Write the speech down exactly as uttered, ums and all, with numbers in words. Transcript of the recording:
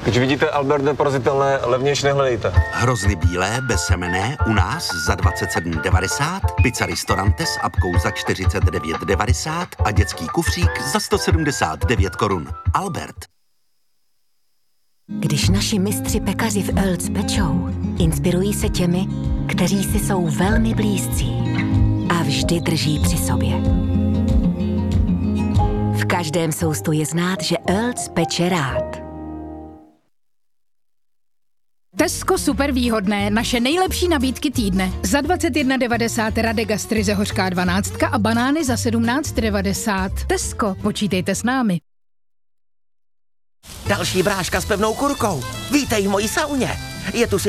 Když vidíte Albert neporazitelné, levnější nehledejte. Hrozny bílé, bezsemenné, u nás za dvacet sedm devadesát, pizza Ristorante s apkou za čtyřicet devět devadesát a dětský kufřík za sto sedmdesát devět korun. Albert. Když naši mistři pekaři v Earls pečou, inspirují se těmi, kteří si jsou velmi blízcí a vždy drží při sobě. V každém soustu je znát, že Earls peče rád. Tesco super výhodné, naše nejlepší nabídky týdne. Za dvacet jedna devadesát Rade Gastryze hořká dvanáct a banány za sedmnáct devadesát. Tesco, počítejte s námi. Další bráška s pevnou kurkou. Vítej v mojí sauně. Je tu si